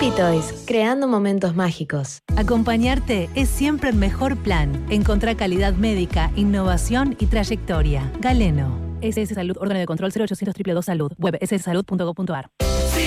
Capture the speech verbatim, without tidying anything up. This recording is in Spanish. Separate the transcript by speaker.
Speaker 1: Happy Toys, creando momentos mágicos.
Speaker 2: Acompañarte es siempre el mejor plan. Encontrá calidad médica, innovación y trayectoria. Galeno. S S Salud, órgano de control cero ochocientos dos dos dos Salud. Web s s salud punto gov punto a r.